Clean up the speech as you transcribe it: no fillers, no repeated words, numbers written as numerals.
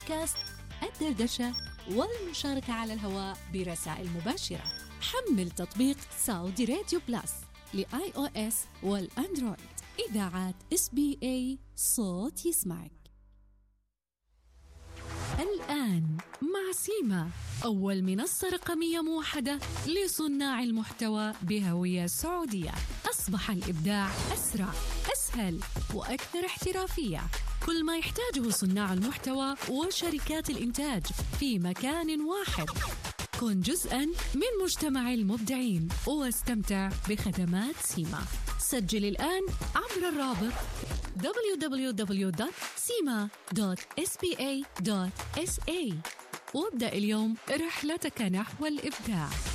بودكاست، الدردشة والمشاركة على الهواء برسائل مباشرة. حمل تطبيق سعودي راديو بلس لآي أو إس والأندرويد. إذاعات SBA صوت يسمعك. الآن مع سيما، أول منصة رقمية موحدة لصناع المحتوى بهوية سعودية. أصبح الإبداع أسرع، أسهل وأكثر احترافية. كل ما يحتاجه صناع المحتوى وشركات الإنتاج في مكان واحد. كن جزءاً من مجتمع المبدعين واستمتع بخدمات سيما. سجل الآن عبر الرابط www.sima.sba.sa وابدأ اليوم رحلتك نحو الإبداع.